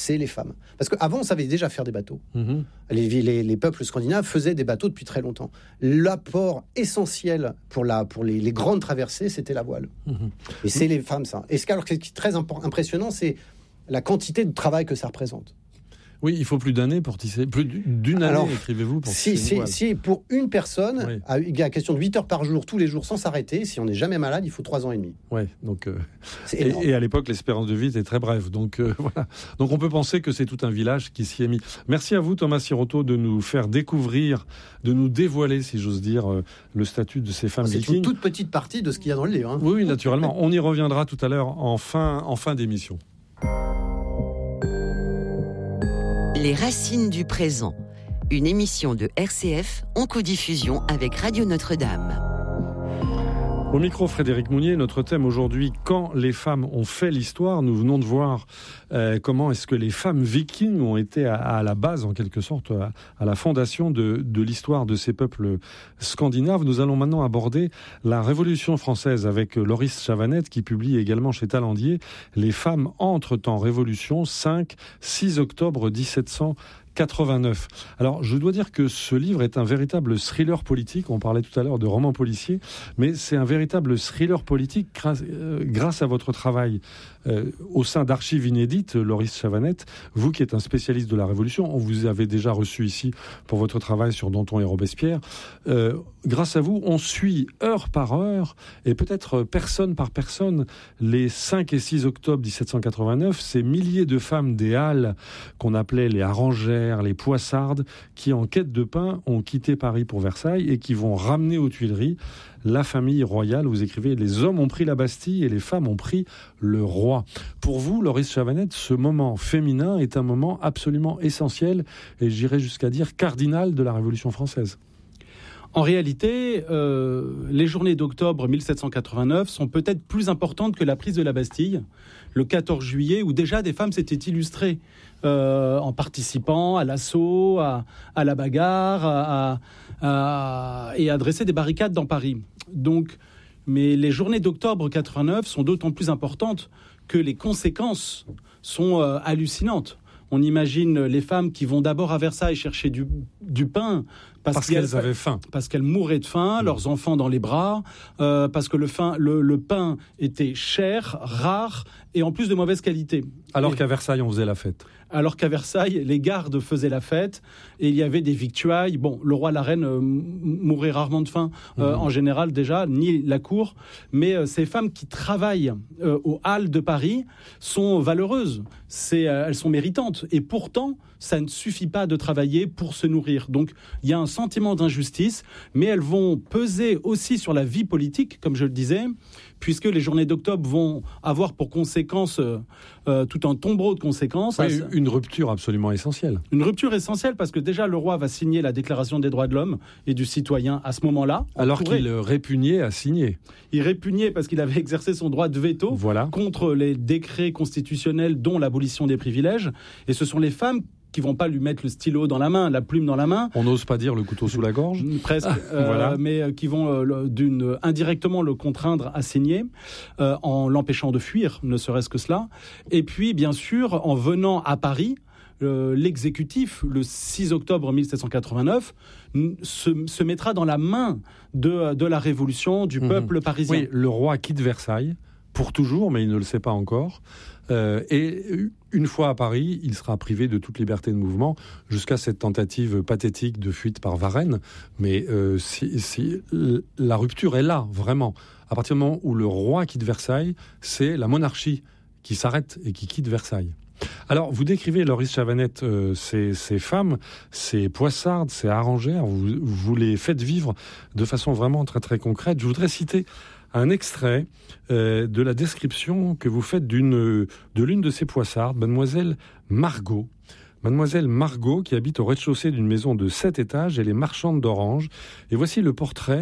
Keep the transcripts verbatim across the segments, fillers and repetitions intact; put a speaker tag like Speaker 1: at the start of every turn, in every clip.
Speaker 1: c'est les femmes. Parce qu'avant, on savait déjà faire des bateaux.
Speaker 2: Mmh.
Speaker 1: Les, les, les peuples scandinaves faisaient des bateaux depuis très longtemps. L'apport essentiel pour, la, pour les, les grandes traversées, c'était la voile. Mmh. Et c'est mmh. les femmes, ça. Et ce qui est très impressionnant, c'est la quantité de travail que ça représente.
Speaker 2: Oui, il faut plus d'années pour tisser. Plus d'une année, Alors, écrivez-vous, pour
Speaker 1: si,
Speaker 2: tisser une
Speaker 1: si, si pour une personne,
Speaker 2: oui.
Speaker 1: à, il y a question de huit heures par jour, tous les jours, sans s'arrêter, si on n'est jamais malade, il faut trois ans et demi.
Speaker 2: Oui, donc... Euh, et, et à l'époque, l'espérance de vie était très brève. Donc, euh, voilà. Donc, on peut penser que c'est tout un village qui s'y est mis. Merci à vous, Thomas Siroto, de nous faire découvrir, de nous dévoiler, si j'ose dire, euh, le statut de ces femmes
Speaker 1: c'est
Speaker 2: vikings.
Speaker 1: C'est une toute petite partie de ce qu'il y a dans le livre. Hein.
Speaker 2: Oui, naturellement. On y reviendra tout à l'heure en fin, en fin d'émission.
Speaker 3: Les racines du présent, une émission de R C F en codiffusion avec Radio Notre-Dame.
Speaker 2: Au micro, Frédéric Mounier, notre thème aujourd'hui, quand les femmes ont fait l'histoire. Nous venons de voir euh, comment est-ce que les femmes vikings ont été à, à la base, en quelque sorte, à, à la fondation de, de l'histoire de ces peuples scandinaves. Nous allons maintenant aborder la Révolution française avec Loris Chavanette, qui publie également chez Talandier « Les femmes entrent en Révolution, cinq six octobre dix-sept cent quatre-vingt-neuf. Alors, je dois dire que ce livre est un véritable thriller politique. On parlait tout à l'heure de roman policier, mais c'est un véritable thriller politique grâce, euh, grâce à votre travail euh, au sein d'Archives Inédites, Loris Chavanette. Vous qui êtes un spécialiste de la Révolution, on vous avait déjà reçu ici pour votre travail sur Danton et Robespierre. Euh, grâce à vous, on suit heure par heure, et peut-être personne par personne, les cinq et six octobre dix-sept cent quatre-vingt-neuf, ces milliers de femmes des Halles qu'on appelait les Arrangères, les Poissardes, qui en quête de pain ont quitté Paris pour Versailles et qui vont ramener aux Tuileries la famille royale. Vous écrivez « Les hommes ont pris la Bastille et les femmes ont pris le roi ». Pour vous, Loris Chavanette, ce moment féminin est un moment absolument essentiel et j'irais jusqu'à dire cardinal de la Révolution française.
Speaker 4: En réalité, euh, les journées d'octobre dix-sept cent quatre-vingt-neuf sont peut-être plus importantes que la prise de la Bastille, le quatorze juillet, où déjà des femmes s'étaient illustrées euh, en participant à l'assaut, à, à la bagarre, à, à, à, et à dresser des barricades dans Paris. Donc, mais les journées d'octobre quatre-vingt-neuf sont d'autant plus importantes que les conséquences sont euh, hallucinantes. On imagine les femmes qui vont d'abord à Versailles chercher du, du pain.
Speaker 2: Parce, parce qu'elles avaient faim.
Speaker 4: Parce qu'elles mouraient de faim, mmh. leurs enfants dans les bras, euh, parce que le, fin, le, le pain était cher, rare et en plus de mauvaise qualité.
Speaker 2: Alors
Speaker 4: et,
Speaker 2: qu'à Versailles, on faisait la fête.
Speaker 4: Alors qu'à Versailles, les gardes faisaient la fête et il y avait des victuailles. Bon, le roi, la reine euh, mouraient rarement de faim euh, mmh. en général déjà, ni la cour. Mais euh, ces femmes qui travaillent euh, aux Halles de Paris sont valeureuses. C'est, euh, elles sont méritantes. Et pourtant, ça ne suffit pas de travailler pour se nourrir. Donc, il y a un sentiment d'injustice, mais elles vont peser aussi sur la vie politique, comme je le disais, puisque les journées d'octobre vont avoir pour conséquence euh, euh, tout un tombereau de conséquences.
Speaker 2: Oui, une rupture absolument essentielle.
Speaker 4: Une rupture essentielle parce que déjà le roi va signer la Déclaration des droits de l'homme et du citoyen à ce moment-là.
Speaker 2: Alors pourrait... qu'il répugnait à signer.
Speaker 4: Il répugnait parce qu'il avait exercé son droit de veto
Speaker 2: voilà.
Speaker 4: contre les décrets constitutionnels dont l'abolition des privilèges. Et ce sont les femmes qui vont pas lui mettre le stylo dans la main, la plume dans la main.
Speaker 2: On n'ose pas dire le couteau sous la gorge.
Speaker 4: Presque, euh, voilà. mais euh, qui vont euh, le, d'une, indirectement le contraindre à signer, euh, en l'empêchant de fuir, ne serait-ce que cela. Et puis, bien sûr, en venant à Paris, euh, l'exécutif, le six octobre dix-sept cent quatre-vingt-neuf, se, se mettra dans la main de, de la Révolution, du mmh. peuple parisien.
Speaker 2: Oui, le roi quitte Versailles, pour toujours, mais il ne le sait pas encore. Euh, et une fois à Paris, il sera privé de toute liberté de mouvement jusqu'à cette tentative pathétique de fuite par Varennes. Mais euh, si, si, la rupture est là, vraiment. À partir du moment où le roi quitte Versailles, c'est la monarchie qui s'arrête et qui quitte Versailles. Alors, vous décrivez, Loris Chavanette, euh, ces, ces femmes, ces Poissardes, ces Arrangères, vous, vous les faites vivre de façon vraiment très très concrète. Je voudrais citer un extrait euh, de la description que vous faites d'une, de l'une de ces Poissardes, mademoiselle Margot. Mademoiselle Margot, qui habite au rez-de-chaussée d'une maison de sept étages, elle est marchande d'oranges. Et voici le portrait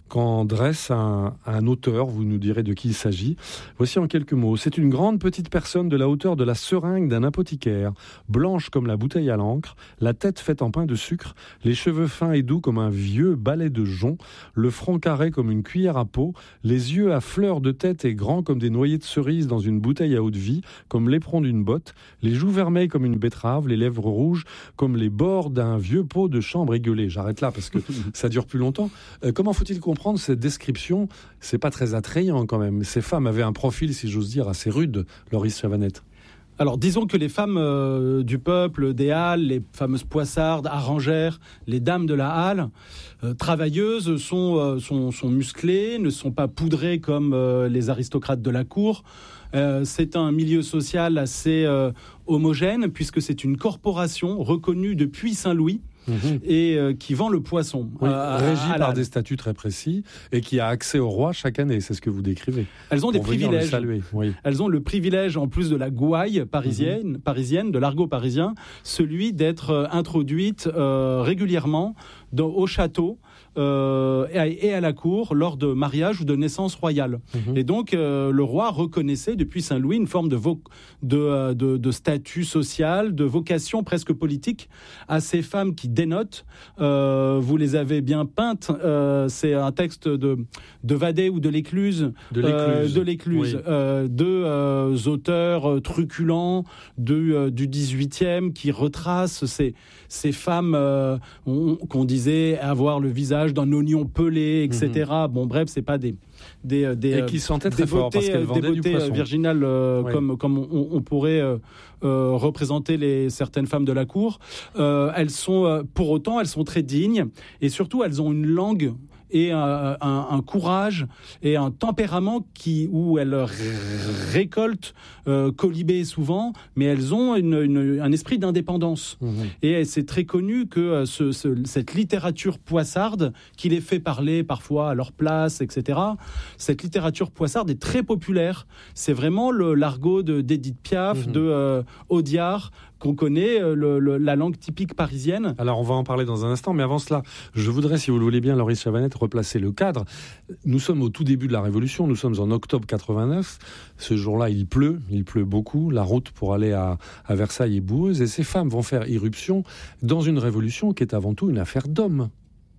Speaker 2: qu'en dresse un, un auteur. Vous nous direz de qui il s'agit. Voici en quelques mots. C'est une grande petite personne de la hauteur de la seringue d'un apothicaire, blanche comme la bouteille à l'encre, la tête faite en pain de sucre, les cheveux fins et doux comme un vieux balai de jonc, le front carré comme une cuillère à peau, les yeux à fleurs de tête et grands comme des noyers de cerise dans une bouteille à eau de vie, comme l'éperon d'une botte, les joues vermeilles comme une betterave, les lèvres rouges comme les bords d'un vieux pot de chambre égueulé. J'arrête là parce que ça dure plus longtemps. Euh, comment faut-il comprendre cette description ? C'est pas très attrayant quand même. Ces femmes avaient un profil, si j'ose dire, assez rude, Loris Chavanette.
Speaker 4: Alors, disons que les femmes euh, du peuple, des halles, les fameuses poissardes, arrangères, les dames de la halle, euh, travailleuses, sont, euh, sont, sont musclées, ne sont pas poudrées comme euh, les aristocrates de la cour. Euh, c'est un milieu social assez euh, homogène, puisque c'est une corporation reconnue depuis Saint-Louis. Mmh. Et euh, qui vend le poisson.
Speaker 2: Oui,
Speaker 4: euh,
Speaker 2: régie par des statuts très précis et qui a accès au roi chaque année, c'est ce que vous décrivez.
Speaker 4: Elles ont des privilèges.
Speaker 2: Le oui.
Speaker 4: Elles ont le privilège, en plus de la gouaille parisienne, mmh. parisienne de l'argot parisien, celui d'être euh, introduite euh, régulièrement dans, au château euh, et, à, et à la cour lors de mariage ou de naissance royale. Mmh. Et donc, euh, le roi reconnaissait depuis Saint-Louis une forme de, vo- de, de, de statut social, de vocation presque politique à ces femmes qui dénotent. Euh, vous les avez bien peintes. Euh, c'est un texte de, de Vadet ou de Lécluse.
Speaker 2: De Lécluse.
Speaker 4: Euh, de Lécluse. Oui. Euh, deux euh, auteurs truculents de, euh, du dix-huitième qui retracent ces, ces femmes euh, on, qu'on disait avoir le visage d'un oignon pelé, et cetera. Mmh. Bon, bref, c'est pas des... Des, des,
Speaker 2: et qui sentaient très
Speaker 4: des
Speaker 2: fort
Speaker 4: beautés,
Speaker 2: parce qu'elles vendaient
Speaker 4: des beautés
Speaker 2: du poisson
Speaker 4: virginales euh,
Speaker 2: oui.
Speaker 4: comme, comme on, on pourrait euh, euh, représenter les, certaines femmes de la cour. Euh, elles sont, euh, pour autant, elles sont très dignes et surtout, elles ont une langue et un, un, un courage et un tempérament qui, où elles récoltent euh, colibés souvent, mais elles ont une, une, un esprit d'indépendance. Mmh. Et c'est très connu que ce, ce, cette littérature poissarde, qui les fait parler parfois à leur place, et cetera, cette littérature poissarde est très populaire. C'est vraiment le, l'argot de, d'Édith Piaf, mmh. de euh, Audiard, qu'on connaît, le, le, la langue typique parisienne.
Speaker 2: Alors, on va en parler dans un instant, mais avant cela, je voudrais, si vous le voulez bien, Loris Chavanette, replacer le cadre. Nous sommes au tout début de la Révolution, nous sommes en octobre quatre-vingt-neuf. Ce jour-là, il pleut, il pleut beaucoup. La route pour aller à, à Versailles est boueuse, et ces femmes vont faire irruption dans une révolution qui est avant tout une affaire d'hommes.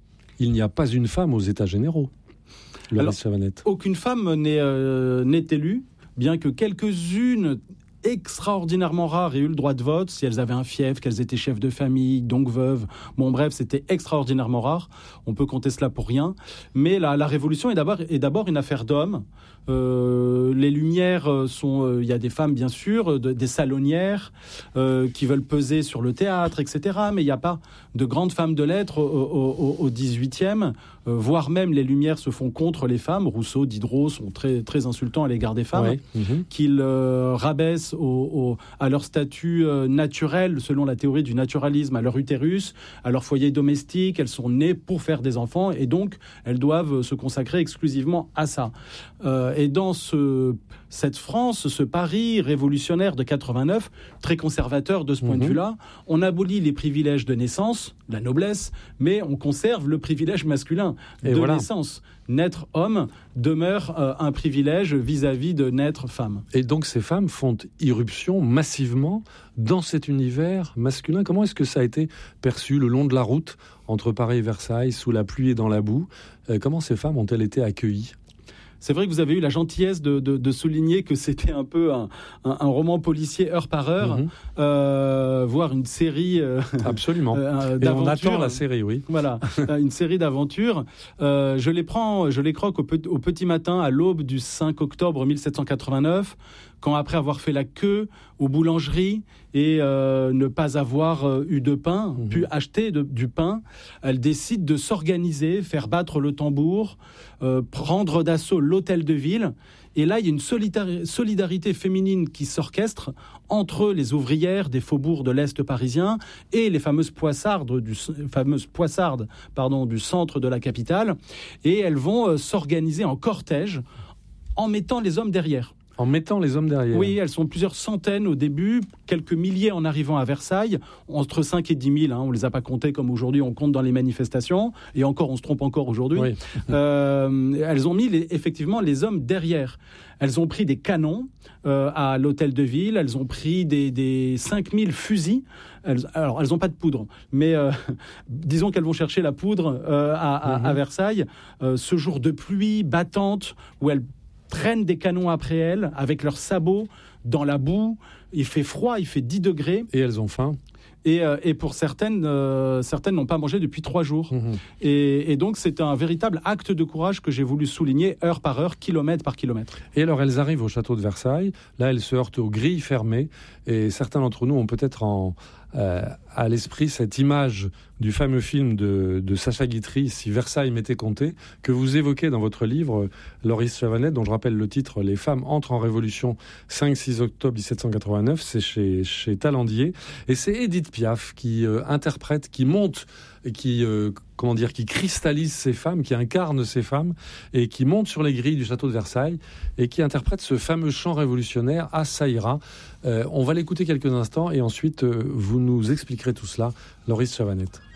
Speaker 2: Il n'y a pas une femme aux États généraux, Loris Chavanette.
Speaker 4: Aucune femme n'est, euh, n'est élue, bien que quelques-unes extraordinairement rares aient eu le droit de vote, si elles avaient un fief, qu'elles étaient chefs de famille, donc veuves. Bon, bref, c'était extraordinairement rare. On peut compter cela pour rien. Mais la, la Révolution est d'abord, est d'abord une affaire d'hommes. Euh, les Lumières sont... Il euh, y a des femmes, bien sûr, de, des salonnières euh, qui veulent peser sur le théâtre, et cetera. Mais il n'y a pas de grandes femmes de lettres au, au, au, au dix-huitième, euh, voire même les Lumières se font contre les femmes. Rousseau, Diderot sont très, très insultants à l'égard des femmes,
Speaker 2: ouais. mmh.
Speaker 4: qu'ils euh, rabaissent au, au, à leur statut euh, naturel, selon la théorie du naturalisme, à leur utérus, à leur foyer domestique. Elles sont nées pour faire des enfants et donc elles doivent se consacrer exclusivement à ça. Euh, et dans ce, cette France, ce Paris révolutionnaire de quatre-vingt-neuf, très conservateur de ce point mmh. de vue-là, on abolit les privilèges de naissance, la noblesse, mais on conserve le privilège masculin
Speaker 2: et
Speaker 4: de
Speaker 2: voilà.
Speaker 4: naissance. Naître homme demeure euh, un privilège vis-à-vis de naître femme.
Speaker 2: Et donc ces femmes font irruption massivement dans cet univers masculin. Comment est-ce que ça a été perçu le long de la route entre Paris et Versailles, sous la pluie et dans la boue ? euh, Comment ces femmes ont-elles été accueillies ?
Speaker 4: C'est vrai que vous avez eu la gentillesse de, de, de souligner que c'était un peu un, un, un roman policier heure par heure, mmh. euh, voire une série euh,
Speaker 2: absolument.
Speaker 4: Euh,
Speaker 2: Et on attend la série, oui.
Speaker 4: Voilà, une série d'aventures. Euh, je les prends, je les croque au, pe- au petit matin à l'aube du cinq octobre mille sept cent quatre-vingt-neuf, quand après avoir fait la queue aux boulangeries et euh, ne pas avoir euh, eu de pain, mmh. pu acheter de, du pain, elles décident de s'organiser, faire battre le tambour, euh, prendre d'assaut l'hôtel de ville. Et là, il y a une solidari- solidarité féminine qui s'orchestre entre les ouvrières des faubourgs de l'Est parisien et les fameuses poissardes du, fameuses poissardes, pardon, du centre de la capitale. Et elles vont euh, s'organiser en cortège en mettant les hommes derrière.
Speaker 2: En mettant les hommes derrière.
Speaker 4: Oui, elles sont plusieurs centaines au début, quelques milliers en arrivant à Versailles, entre cinq et dix mille, hein, on ne les a pas comptés comme aujourd'hui on compte dans les manifestations, et encore on se trompe encore aujourd'hui. Oui. Euh, elles ont mis les, effectivement les hommes derrière. Elles ont pris des canons euh, à l'hôtel de ville, elles ont pris des, des cinq mille fusils. Elles, alors, elles n'ont pas de poudre, mais euh, disons qu'elles vont chercher la poudre euh, à, à, mmh. à Versailles. Euh, ce jour de pluie battante, où elles traînent des canons après elles, avec leurs sabots, dans la boue. Il fait froid, il fait dix degrés.
Speaker 2: Et elles ont faim.
Speaker 4: Et, euh, et pour certaines, euh, certaines n'ont pas mangé depuis trois jours. Mmh. Et, et donc, c'est un véritable acte de courage que j'ai voulu souligner, heure par heure, kilomètre par kilomètre.
Speaker 2: Et alors, elles arrivent au château de Versailles. Là, elles se heurtent aux grilles fermées. Et certains d'entre nous ont peut-être en, euh, à l'esprit cette image du fameux film de, de Sacha Guitry, Si Versailles m'était compté, que vous évoquez dans votre livre, Loris Chavanette, dont je rappelle le titre, Les femmes entrent en révolution, cinq six octobre dix-sept cent quatre-vingt-neuf, c'est chez, chez Talandier. Et c'est Édith Piaf qui euh, interprète, qui monte, et qui, euh, comment dire, qui cristallise ces femmes, qui incarne ces femmes, et qui monte sur les grilles du château de Versailles, et qui interprète ce fameux chant révolutionnaire, Ah ça ira. Euh, on va l'écouter quelques instants, et ensuite, euh, vous nous expliquerez tout cela, Loris Chavanette.